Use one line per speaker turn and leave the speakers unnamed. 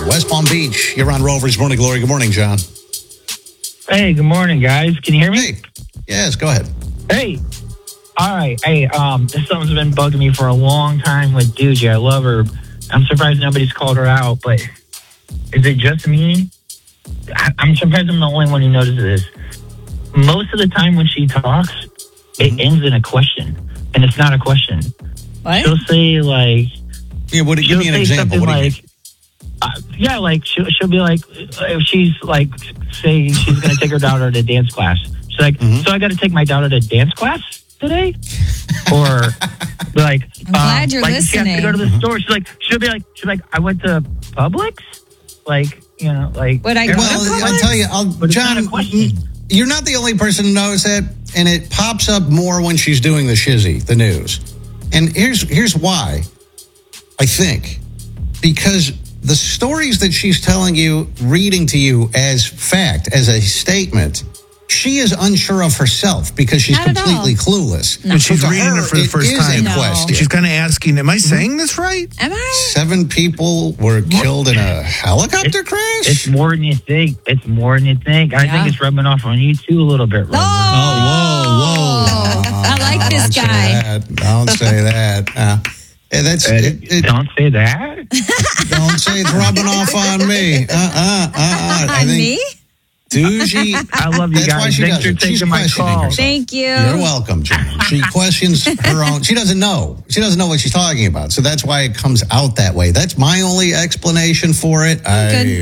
West Palm Beach. You're on Rover's Morning Glory. Good morning, John.
Hey, good morning, guys. Can you hear me?
Hey. Yes, go ahead.
Hey. All right. Hey, this something's been bugging me for a long time with Doogie. I love her. I'm surprised nobody's called her out, but is it just me? I'm surprised I'm the only one who notices this. Most of the time when she talks, it ends in a question, and it's not a question.
What?
She'll say, like...
Yeah, give me an example. What do you mean?
She'll be like, if she's like saying she's going to take her daughter to dance class. She's like, so I got to take my daughter to dance class today? Or like,
I'm glad you're
like
listening.
She has to go to the store. She'll be like, I went to Publix? Like, you know, like.
What I
Well, I'll tell you, John, you're not the only person who knows that, and it pops up more when she's doing the shizzy, the news. And here's why, I think. Because the stories that she's telling you, reading to you as fact, as a statement, she is unsure of herself because she's completely clueless.
No. But she's reading it for the first time. She's kind of asking, am I saying this right?
Am I?
7 people were killed in a helicopter crash?
It's more than you think. I think it's rubbing off on you, too, a little bit.
Whoa. I like this guy.
Don't say that. Don't
say that.
Don't say it's rubbing off on me.
On me?
Doogie,
I love you guys. Thanks for taking my call.
Herself.
Thank you.
You're welcome, John. She questions her own. She doesn't know. She doesn't know what she's talking about. So that's why it comes out that way. That's my only explanation for it.
Good.